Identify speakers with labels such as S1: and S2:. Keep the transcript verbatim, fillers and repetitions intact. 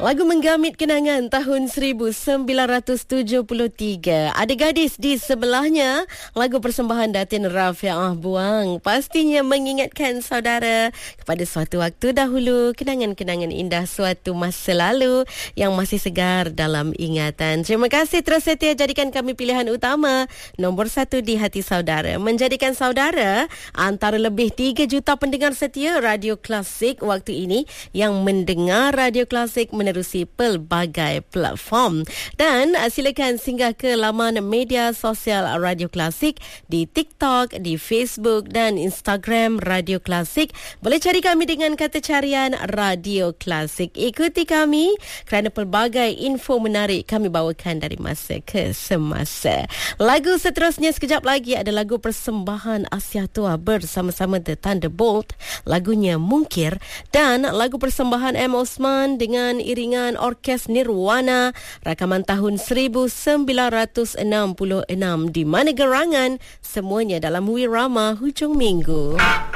S1: Lagu menggamit kenangan tahun seribu sembilan ratus tujuh puluh tiga. Ada gadis di sebelahnya. Lagu persembahan Datin Rafi'ah Buang. Pastinya mengingatkan saudara kepada suatu waktu dahulu, kenangan-kenangan indah suatu masa lalu yang masih segar dalam ingatan. Terima kasih terus setia jadikan kami pilihan utama nombor satu di hati saudara. Menjadikan saudara antara lebih tiga juta pendengar setia Radio Klasik waktu ini yang mendengar Radio Klasik menerusi pelbagai platform. Dan uh, silakan singgah ke laman media sosial Radio Klasik di TikTok, di Facebook dan Instagram Radio Klasik. Boleh cari kami dengan kata carian Radio Klasik. Ikuti kami kerana pelbagai info menarik kami bawakan dari masa ke semasa. Lagu seterusnya sekejap lagi ada lagu persembahan Asia Tua bersama-sama The Thunderbolt. Lagunya Mungkir. Dan lagu persembahan M. Osman dengan iringan Orkes Nirwana, rakaman tahun seribu sembilan ratus enam puluh enam, di mana gerangan semuanya dalam Wirama Hujung Minggu.